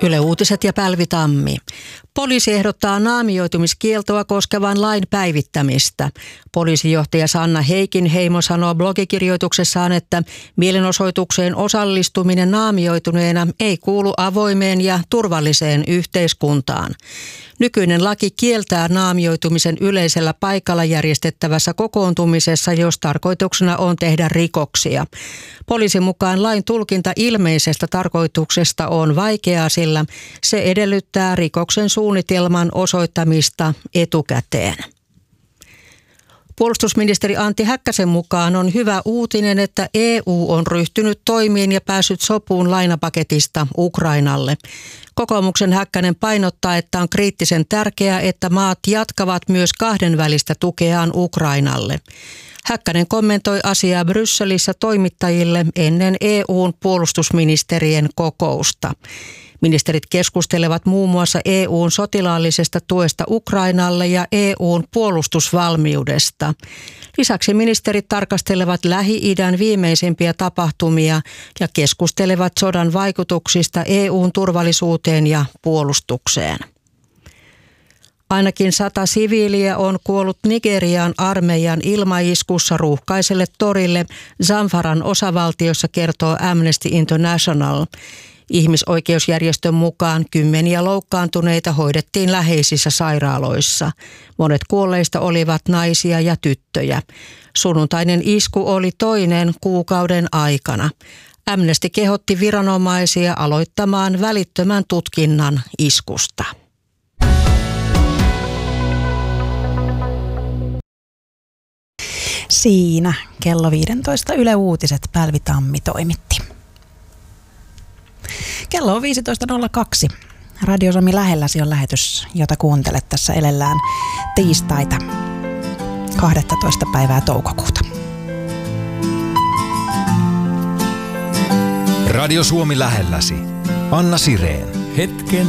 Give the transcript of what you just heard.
Yle Uutiset ja Pälvi Tammi. Poliisi ehdottaa naamioitumiskieltoa koskevan lain päivittämistä. Poliisijohtaja Sanna Heikinheimo sanoo blogikirjoituksessaan, että mielenosoitukseen osallistuminen naamioituneena ei kuulu avoimeen ja turvalliseen yhteiskuntaan. Nykyinen laki kieltää naamioitumisen yleisellä paikalla järjestettävässä kokoontumisessa, jos tarkoituksena on tehdä rikoksia. Poliisin mukaan lain tulkinta ilmeisestä tarkoituksesta on vaikeaa, sillä se edellyttää rikoksen suunnitelman osoittamista etukäteen. Puolustusministeri Antti Häkkäsen mukaan on hyvä uutinen, että EU on ryhtynyt toimiin ja päässyt sopuun lainapaketista Ukrainalle. Kokoomuksen Häkkänen painottaa, että on kriittisen tärkeää, että maat jatkavat myös kahdenvälistä tukeaan Ukrainalle. Häkkänen kommentoi asiaa Brysselissä toimittajille ennen EU:n puolustusministerien kokousta. Ministerit keskustelevat muun muassa EU:n sotilaallisesta tuesta Ukrainalle ja EU:n puolustusvalmiudesta. Lisäksi ministerit tarkastelevat Lähi-idän viimeisimpiä tapahtumia ja keskustelevat sodan vaikutuksista EU:n turvallisuuteen ja puolustukseen. Ainakin 100 siviiliä on kuollut Nigerian armeijan ilmaiskussa ruuhkaiselle torille Zamfaran osavaltiossa, kertoo Amnesty International. Ihmisoikeusjärjestön mukaan kymmeniä loukkaantuneita hoidettiin läheisissä sairaaloissa. Monet kuolleista olivat naisia ja tyttöjä. Sunnuntainen isku oli toinen kuukauden aikana. Amnesty kehotti viranomaisia aloittamaan välittömän tutkinnan iskusta. Siinä kello 15 Yle Uutiset Pälvi Tammi toimitti. Kello on 15.02. Radio Suomi lähelläsi on lähetys, jota kuuntelet tässä elellään tiistaita 12. päivää toukokuuta. Radio Suomi lähelläsi. Anna Sireen. Hetken